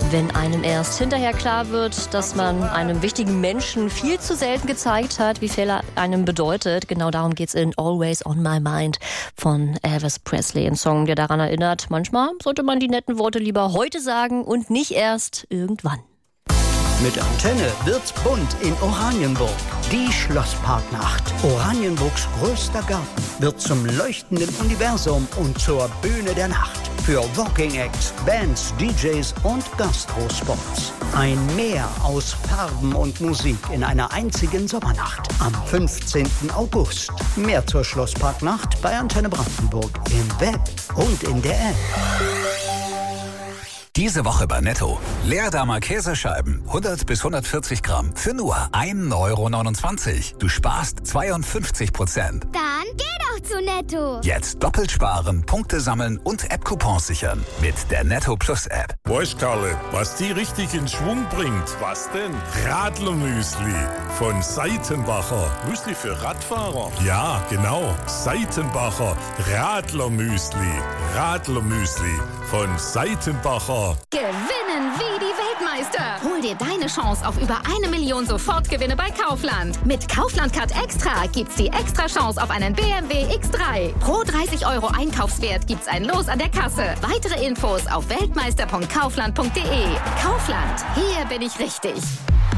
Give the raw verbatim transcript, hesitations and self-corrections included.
Wenn einem erst hinterher klar wird, dass man einem wichtigen Menschen viel zu selten gezeigt hat, wie viel er einem bedeutet. Genau darum geht's in Always on My Mind von Elvis Presley. Ein Song, der daran erinnert, manchmal sollte man die netten Worte lieber heute sagen und nicht erst irgendwann. Mit Antenne wird's bunt in Oranienburg. Die Schlossparknacht. Oranienburgs größter Garten wird zum leuchtenden Universum und zur Bühne der Nacht. Für Walking Acts, Bands, D Js und Gastrospots. Ein Meer aus Farben und Musik in einer einzigen Sommernacht. Am fünfzehnten August. Mehr zur Schlossparknacht bei Antenne Brandenburg im Web und in der App. Diese Woche bei Netto. Leerdamer Käsescheiben, hundert bis hundertvierzig Gramm, für nur ein Euro neunundzwanzig. Du sparst zweiundfünfzig Prozent. Dann geh doch zu Netto. Jetzt doppelt sparen, Punkte sammeln und App-Coupons sichern. Mit der Netto Plus App. Weißt, Karle, was die richtig in Schwung bringt? Was denn? Radlermüsli von Seitenbacher. Müsli für Radfahrer? Ja, genau. Seitenbacher Radlermüsli. Radlermüsli von Seitenbacher. Gewinnen wie die Weltmeister. Hol dir deine Chance auf über eine Million Sofortgewinne bei Kaufland. Mit Kaufland Card Extra gibt's die extra Chance auf einen B M W X drei. Pro dreißig Euro Einkaufswert gibt's ein Los an der Kasse. Weitere Infos auf weltmeister punkt kaufland punkt de. Kaufland, hier bin ich richtig.